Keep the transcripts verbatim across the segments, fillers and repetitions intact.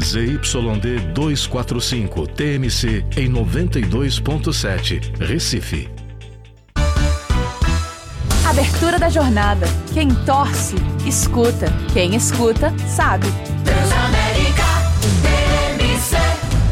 Z Y D duzentos e quarenta e cinco, T M C, em noventa e dois ponto sete, Recife. Abertura da jornada. Quem torce, escuta. Quem escuta, sabe. Transamérica T M C.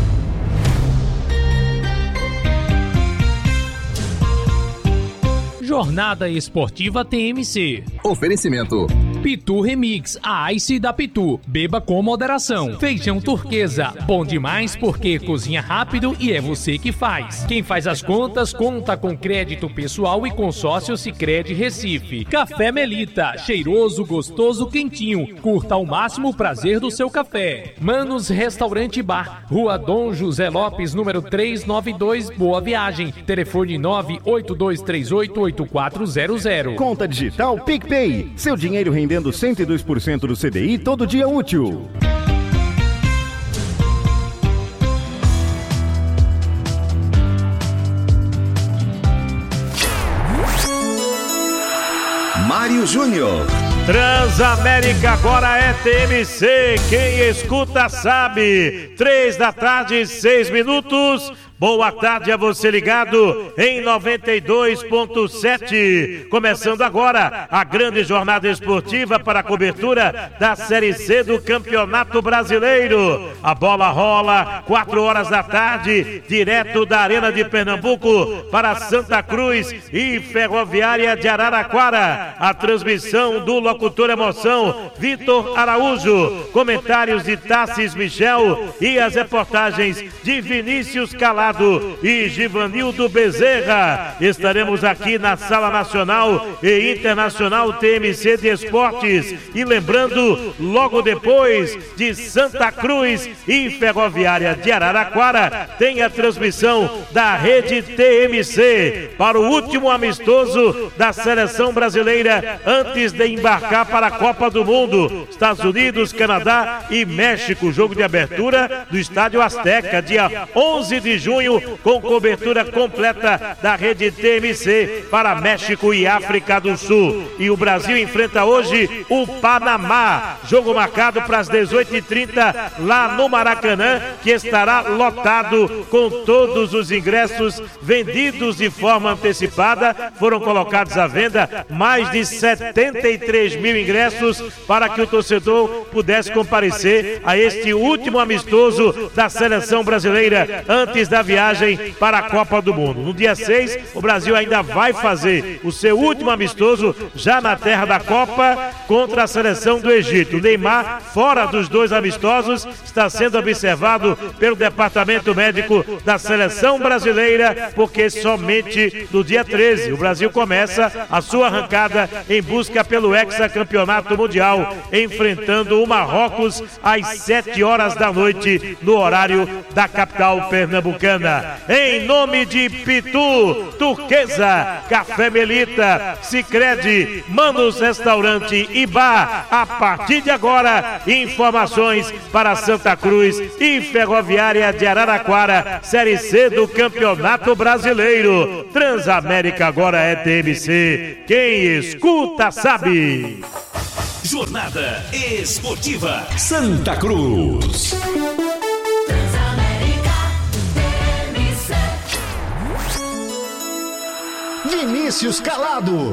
Jornada Esportiva T M C. Oferecimento Pitu Remix, a Ice da Pitu. Beba com moderação. Feijão Turquesa, bom demais porque cozinha rápido e é você que faz. Quem faz as contas, conta com crédito pessoal e consórcio Sicredi Recife. Café Melita, cheiroso, gostoso, quentinho. Curta ao máximo o prazer do seu café. Manos Restaurante Bar, Rua Dom José Lopes, número trezentos e noventa e dois, Boa Viagem. Telefone nove oito dois três oito oito quatro zero zero. Conta digital PicPay. Seu dinheiro rendendo cento e dois por cento do C D I todo dia útil. Mário Júnior. Transamérica agora é T M C. Quem escuta sabe. Três da tarde, seis minutos. Boa tarde a você ligado em noventa e dois ponto sete. Começando agora a grande jornada esportiva para a cobertura da Série C do Campeonato Brasileiro. A bola rola, quatro horas da tarde, direto da Arena de Pernambuco para Santa Cruz e Ferroviária de Araraquara. A transmissão do locutor emoção Vitor Araújo. Comentários de Tassis Michel e as reportagens de Vinícius Calado e Givanildo Bezerra. Estaremos aqui na Sala Nacional e Internacional T M C de Esportes. E lembrando, logo depois de Santa Cruz e Ferroviária de Araraquara, tem a transmissão da Rede T M C para o último amistoso da Seleção Brasileira antes de embarcar para a Copa do Mundo. Estados Unidos, Canadá e México. Jogo de abertura do Estádio Azteca, dia onze de junho, com cobertura completa da Rede T M C para México e África do Sul. E o Brasil enfrenta hoje o Panamá. Jogo marcado para as dezoito e trinta lá no Maracanã, que estará lotado com todos os ingressos vendidos de forma antecipada. Foram colocados à venda mais de setenta e três mil ingressos para que o torcedor pudesse comparecer a este último amistoso da Seleção Brasileira antes da viagem para a Copa do Mundo. No dia seis, o Brasil ainda vai fazer o seu último amistoso já na terra da Copa contra a seleção do Egito. O Neymar, fora dos dois amistosos, está sendo observado pelo departamento médico da Seleção Brasileira, porque somente no dia treze o Brasil começa a sua arrancada em busca pelo hexacampeonato mundial, enfrentando o Marrocos às sete horas da noite no horário da capital pernambucana. Em nome de Pitu, Turquesa, Café Melita, Sicredi, Manos Restaurante e Bar. A partir de agora, informações para Santa Cruz e Ferroviária de Araraquara, Série C do Campeonato Brasileiro. Transamérica agora é T M C. Quem escuta sabe. Jornada Esportiva Santa Cruz. Vinícius Calado.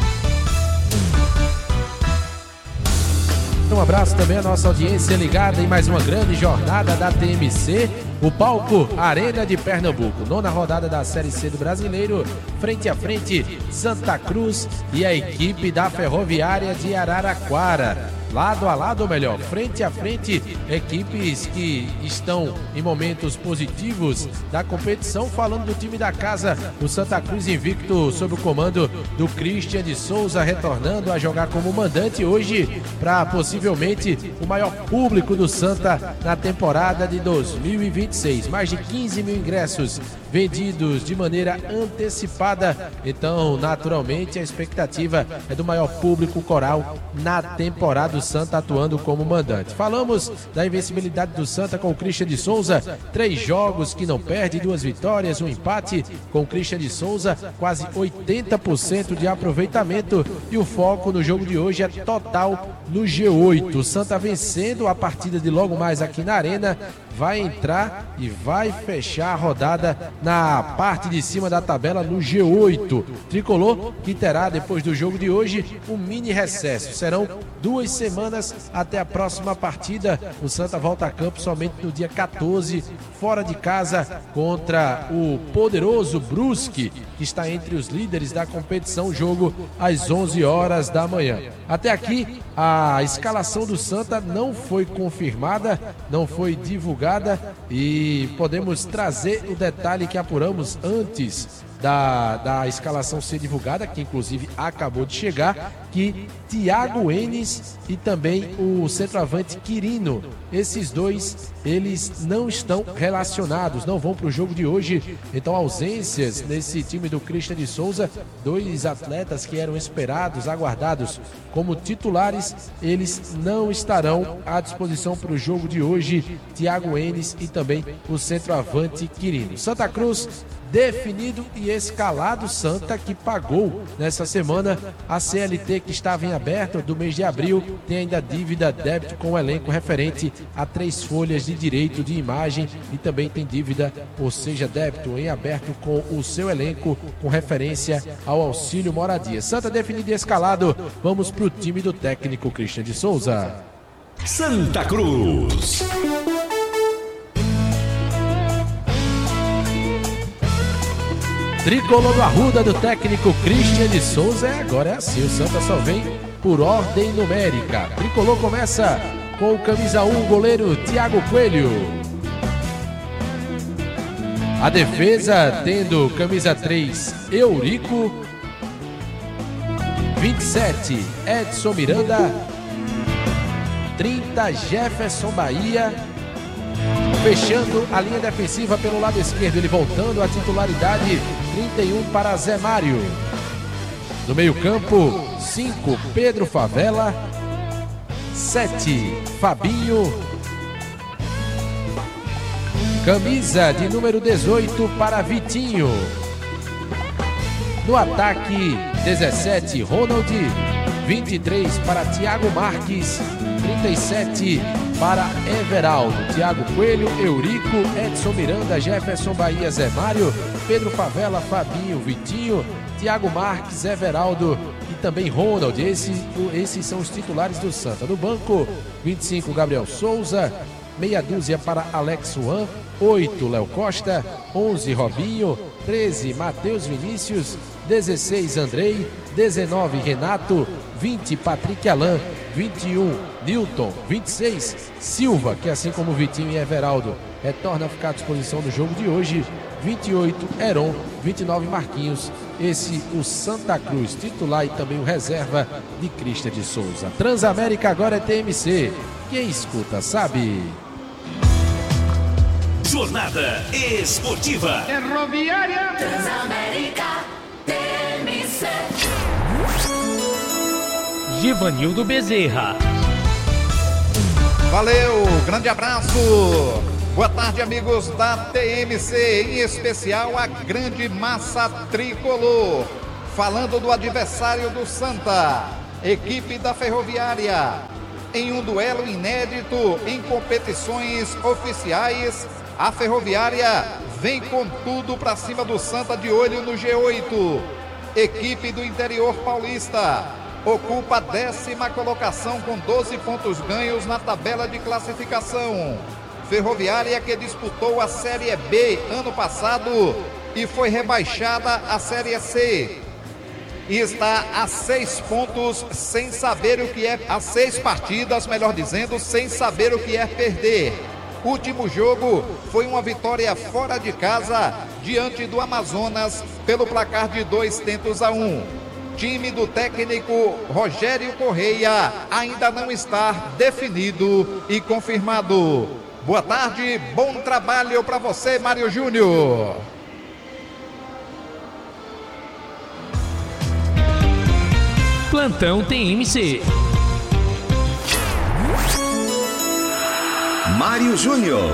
Um abraço também à nossa audiência ligada em mais uma grande jornada da T M C. O palco Arena de Pernambuco, nona rodada da Série C do Brasileiro, frente a frente Santa Cruz e a equipe da Ferroviária de Araraquara. Lado a lado, ou melhor, frente a frente, equipes que estão em momentos positivos da competição. Falando do time da casa, o Santa Cruz invicto sob o comando do Christian de Souza, retornando a jogar como mandante hoje para possivelmente o maior público do Santa na temporada de dois mil e vinte e seis. Mais de quinze mil ingressos vendidos de maneira antecipada. Então, naturalmente, a expectativa é do maior público coral na temporada. do Santa atuando como mandante. Falamos da invencibilidade do Santa com o Christian de Souza, três jogos que não perde, duas vitórias, um empate com o Christian de Souza, quase oitenta por cento de aproveitamento, e o foco no jogo de hoje é total no G oito. O Santa vencendo a partida de logo mais aqui na Arena, vai entrar e vai fechar a rodada na parte de cima da tabela no G oito. Tricolor que terá depois do jogo de hoje um mini recesso. Serão duas semanas até a próxima partida. O Santa volta a campo somente no dia quatorze, fora de casa contra o poderoso Brusque, que está entre os líderes da competição. Jogo às onze horas da manhã. Até aqui a escalação do Santa não foi confirmada, não foi divulgada, e podemos trazer o detalhe que apuramos antes da, da escalação ser divulgada, que inclusive acabou de chegar, que Thiago Enes e também o centroavante Quirino, esses dois, eles não estão relacionados, não vão para o jogo de hoje. Então, ausências nesse time do Christian de Souza, dois atletas que eram esperados, aguardados como titulares, eles não estarão à disposição para o jogo de hoje. Thiago Enes e também o centroavante Quirino. Santa Cruz definido e escalado. Santa que pagou nessa semana a C L T que estava em aberto do mês de abril, tem ainda dívida, débito com o elenco referente a três folhas de direito de imagem e também tem dívida, ou seja, débito em aberto com o seu elenco com referência ao auxílio moradia. Santa definido e escalado, vamos para o time do técnico Christian de Souza. Santa Cruz. Tricolor do Arruda do técnico Christian de Souza. Agora é assim, o Santa só vem por ordem numérica. Tricolor começa com o camisa um, goleiro Thiago Coelho. A defesa tendo camisa três, Eurico. vinte e sete, Edson Miranda. trinta, Jefferson Bahia. Fechando a linha defensiva pelo lado esquerdo, ele voltando à titularidade, trinta e um para Zé Mário. No meio campo, cinco, Pedro Favela. sete, Fabinho. Camisa de número dezoito para Vitinho. No ataque, dezessete, Ronald. vinte e três para Thiago Marques. trinta e sete para Everaldo. Thiago Coelho, Eurico, Edson Miranda, Jefferson Bahia, Zé Mário, Pedro Favela, Fabinho, Vitinho, Thiago Marques, Everaldo e também Ronald. Esse, esses são os titulares do Santa. No banco, vinte e cinco, Gabriel Souza, meia dúzia para Alex Juan, oito, Léo Costa, onze, Robinho, treze, Matheus Vinícius, dezesseis, Andrei, dezenove, Renato, vinte, Patrick Alain, vinte e um, Newton, vinte e seis, Silva, que assim como Vitinho e Everaldo retorna a ficar à disposição do jogo de hoje, vinte e oito, Heron, vinte e nove, Marquinhos. Esse o Santa Cruz titular e também o reserva de Christian de Souza. Transamérica agora é T M C, quem escuta sabe. Jornada Esportiva Ferroviária Transamérica T M C. Givanildo Bezerra. Valeu, grande abraço. Boa tarde, amigos da T M C, em especial a grande massa tricolor. Falando do adversário do Santa, equipe da Ferroviária. Em um duelo inédito em competições oficiais, a Ferroviária vem com tudo para cima do Santa, de olho no G oito. Equipe do interior paulista ocupa a décima colocação com doze pontos ganhos na tabela de classificação. Ferroviária que disputou a Série B ano passado e foi rebaixada à Série C. E está a seis pontos sem saber o que é, a seis partidas, melhor dizendo, sem saber o que é perder. Último jogo foi uma vitória fora de casa diante do Amazonas pelo placar de dois tentos a um. Time do técnico Rogério Correia ainda não está definido e confirmado. Boa tarde, bom trabalho para você, Mário Júnior. Plantão T M C. Mário Júnior.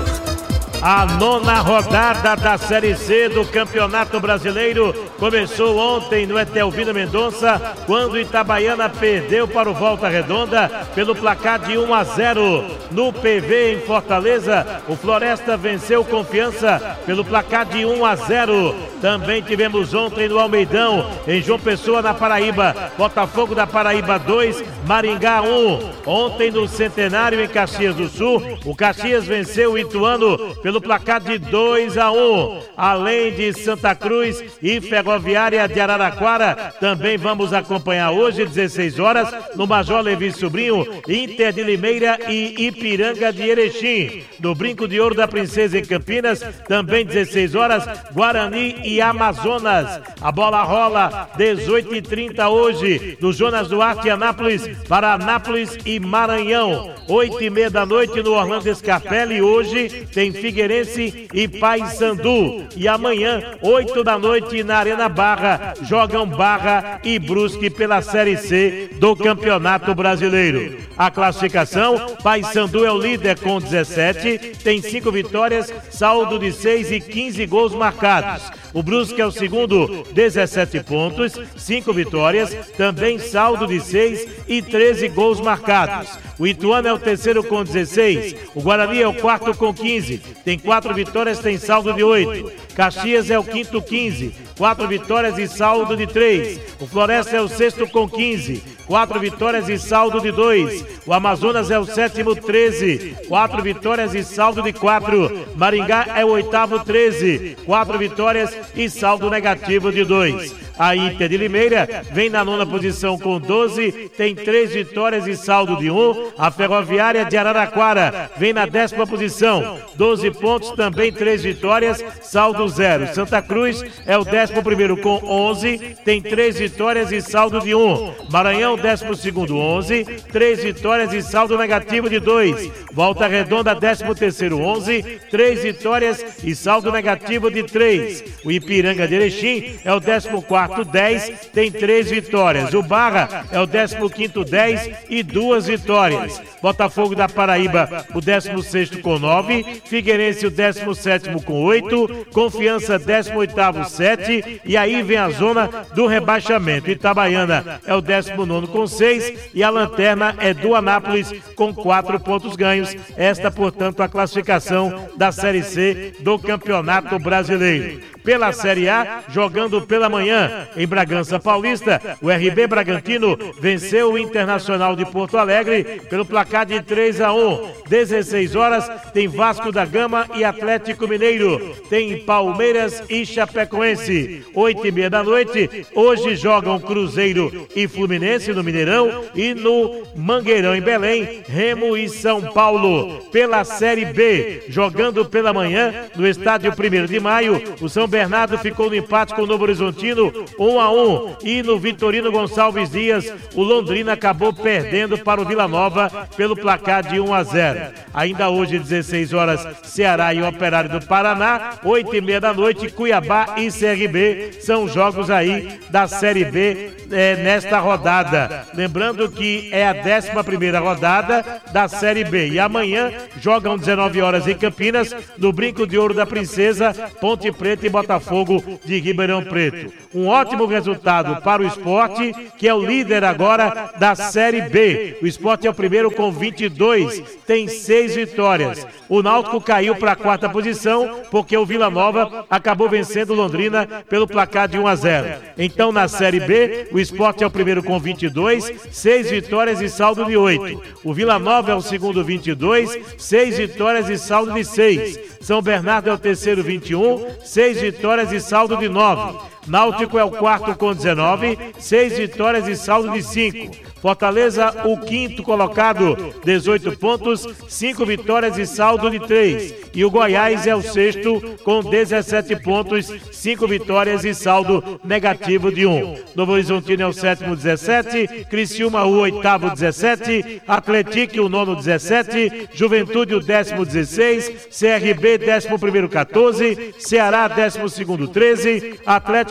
A nona rodada da Série C do Campeonato Brasileiro começou ontem no Etelvino Mendonça, quando o Itabaiana perdeu para o Volta Redonda pelo placar de um a zero. No P V em Fortaleza, o Floresta venceu Confiança pelo placar de um a zero. Também tivemos ontem no Almeidão, em João Pessoa, na Paraíba, Botafogo da Paraíba dois, Maringá um. Ontem no Centenário, em Caxias do Sul, o Caxias venceu o Ituano pelo placar de dois a um. Além de Santa Cruz e Ferroviária de Araraquara, também vamos acompanhar hoje, dezesseis horas, no Major Levi Sobrinho, Inter de Limeira e Ipiranga de Erechim. No Brinco de Ouro da Princesa em Campinas, também dezesseis horas, Guarani e Amazonas. A bola rola dezoito e trinta hoje, no Jonas Duarte, Anápolis, para Anápolis e Maranhão. oito e meia da noite no Orlando Scarpelli. Hoje tem Figueirense e Paysandu. E amanhã, oito da noite, na Arena Barra, jogam Barra e Brusque pela Série C do Campeonato Brasileiro. A classificação: Paysandu é o líder com dezessete, tem cinco vitórias, saldo de seis e quinze gols marcados. O Brusque é o segundo, dezessete pontos, cinco vitórias, também saldo de seis e treze gols marcados. O Ituano é o terceiro com dezesseis, o Guarani é o quarto com quinze, tem quatro vitórias, tem saldo de oito. Caxias é o quinto, quinze, quatro vitórias e saldo de três. O Floresta é o sexto com quinze, quatro vitórias e saldo de dois. O Amazonas é o sétimo, treze, quatro vitórias e saldo de quatro. Maringá é o oitavo, treze, quatro vitórias e saldo negativo de dois. A Inter de Limeira vem na nona posição com doze, tem três vitórias e saldo de um. A Ferroviária de Araraquara vem na décima posição, doze pontos, também três vitórias, saldo zero. Santa Cruz é o décimo primeiro com onze, tem três vitórias e saldo de um. Maranhão, décimo segundo, onze, três vitórias e saldo negativo de dois. Volta Redonda, décimo terceiro, onze, três vitórias e saldo negativo de três. O Ipiranga de Erechim é o décimo quarto, dez, tem três vitórias. O Barra é o décimo quinto, dez e duas vitórias. Botafogo da Paraíba, o décimo sexto com nove, Figueirense o décimo sétimo com oito, Confiança décimo oitavo, sete, e aí vem a zona do rebaixamento. Itabaiana é o décimo nono com seis e a lanterna é do Anápolis com quatro pontos ganhos. Esta, portanto, a classificação da Série C do Campeonato Brasileiro. Pela Série A, jogando pela manhã, em Bragança Paulista, o R B Bragantino venceu o Internacional de Porto Alegre pelo placar de três a um. dezesseis horas, tem Vasco da Gama e Atlético Mineiro. Tem Palmeiras e Chapecoense. oito e meia da noite, hoje jogam Cruzeiro e Fluminense no Mineirão e no Mangueirão em Belém, Remo e São Paulo. Pela Série B, jogando pela manhã, no estádio primeiro de maio, o São Bernardo ficou no empate com o Novo Horizontino, um a um. E no Vitorino Gonçalves Dias, o Londrina acabou perdendo para o Vila Nova pelo placar de um a zero. Ainda hoje, dezesseis horas, Ceará e Operário do Paraná. oito e meia da noite, Cuiabá e C R B. São jogos aí da Série B é, nesta rodada. Lembrando que é a décima primeira rodada da Série B. E amanhã jogam dezenove horas em Campinas, no Brinco de Ouro da Princesa, Ponte Preta e Botafogo de Ribeirão Preto. Um ótimo resultado para o Sport, que é o líder agora da Série B. O Sport é o primeiro com vinte e dois, tem seis vitórias. O Náutico caiu para a quarta posição, porque o Vila Nova acabou vencendo o Londrina pelo placar de um a zero. Então, na Série B, o Sport é o primeiro com vinte e dois, seis vitórias e saldo de oito. O Vila Nova é o segundo, vinte e dois, seis vitórias e saldo de seis. São Bernardo é o terceiro, vinte e um, seis vitórias e saldo de nove. Náutico é o quarto com dezenove, seis vitórias e saldo de cinco. Fortaleza, o quinto colocado, dezoito pontos, cinco vitórias e saldo de três. E o Goiás é o sexto com dezessete pontos, cinco vitórias e saldo negativo de um. Novo Horizontino é o sétimo, dezessete. Criciúma, o oitavo, dezessete. Atlético, o nono, dezessete. Juventude, o décimo, dezesseis. C R B, décimo primeiro, quatorze. Ceará, décimo segundo, treze. Atlético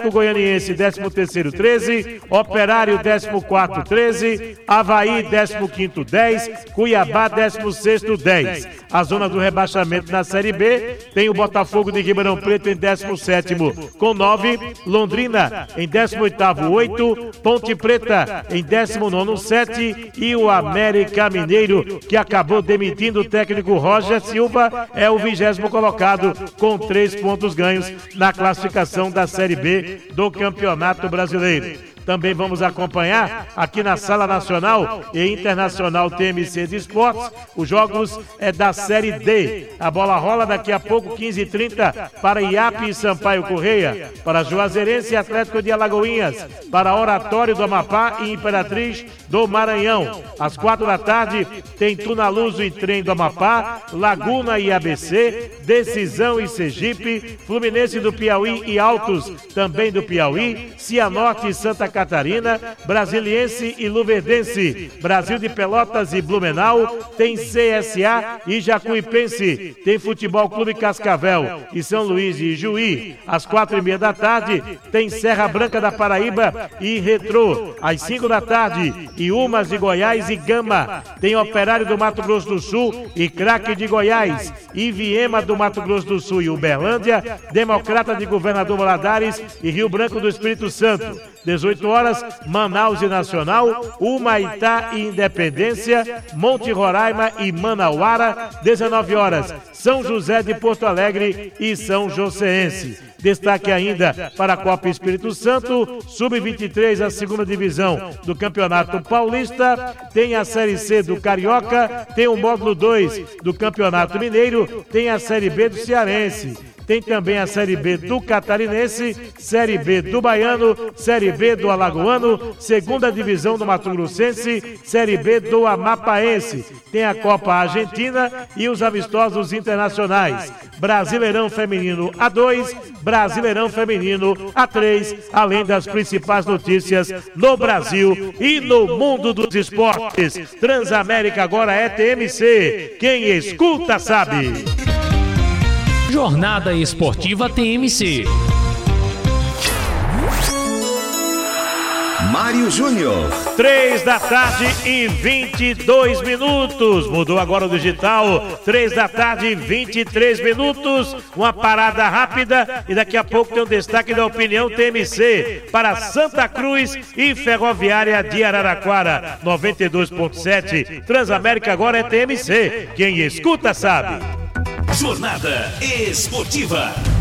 Atlético Goianiense décimo terceiro, treze, Operário décimo quarto, treze, Avaí décimo quinto, dez, Cuiabá décimo sexto, dez. A zona do rebaixamento na Série B tem o Botafogo de Ribeirão Preto em décimo sétimo com nove, Londrina em décimo oitavo, oito, Ponte Preta em décimo nono, sete e o América Mineiro, que acabou demitindo o técnico Roger Silva, é o vigésimo colocado com três pontos ganhos na classificação da Série B do Campeonato Brasileiro. Também vamos acompanhar aqui na Sala Nacional e Internacional T M C de Esportes os jogos é da Série D. A bola rola daqui a pouco, quinze e trinta, para I A P e Sampaio Correia, para Juazeirense e Atlético de Alagoinhas, para Oratório do Amapá e Imperatriz do Maranhão. Às quatro da tarde tem Tunaluso e Trem do Amapá, Laguna e A B C, Decisão e Sergipe, Fluminense do Piauí e Altos também do Piauí, Cianorte e Santa Catarina, Brasiliense e Luverdense, Brasil de Pelotas e Blumenau, tem C S A e Jacuipense, tem Futebol Clube Cascavel e São Luís e Juí. Às quatro e meia da tarde tem Serra Branca da Paraíba e Retrô. Às cinco da tarde, Iumas de Goiás e Gama, tem Operário do Mato Grosso do Sul e Craque de Goiás, e Viema do Mato Grosso do Sul e Uberlândia, Democrata de Governador Valadares e Rio Branco do Espírito Santo. dezoito horas, Manaus e Nacional, Humaitá e Independência, Monte Roraima e Manauara. dezenove horas, São José de Porto Alegre e São Joséense. Destaque ainda para a Copa Espírito Santo, sub vinte e três, a segunda divisão do Campeonato Paulista, tem a Série C do Carioca, tem o módulo dois do Campeonato Mineiro, tem a Série B do Cearense. Tem também a Série B do Catarinense, Série B do Baiano, Série B do Alagoano, segunda divisão do Mato Grossense, Série B do Amapaense. Tem a Copa Argentina e os amistosos internacionais. Brasileirão Feminino A dois, Brasileirão Feminino A três, além das principais notícias no Brasil e no mundo dos esportes. Transamérica agora é T M C. Quem escuta sabe. Jornada Esportiva T M C. Mário Júnior. Três da tarde e vinte e dois minutos. Mudou agora o digital. Três da tarde e vinte e três minutos. Uma parada rápida e daqui a pouco tem um destaque da opinião T M C para Santa Cruz e Ferroviária de Araraquara. noventa e dois ponto sete. Transamérica agora é T M C. Quem escuta sabe. Jornada Esportiva.